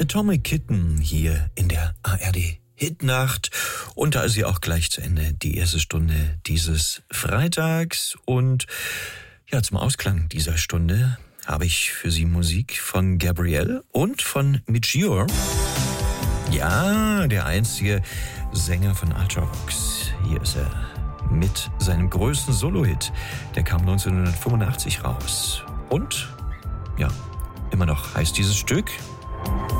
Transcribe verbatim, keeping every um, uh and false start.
Atomic Kitten hier in der A R D Hitnacht. Und da ist sie auch gleich zu Ende, die erste Stunde dieses Freitags. Und ja, zum Ausklang dieser Stunde habe ich für Sie Musik von Gabrielle und von Michior. Ja, der einzige Sänger von Ultravox. Hier ist er mit seinem größten Solo-Hit. Der kam neunzehnhundertfünfundachtzig raus. Und ja, immer noch heißt dieses Stück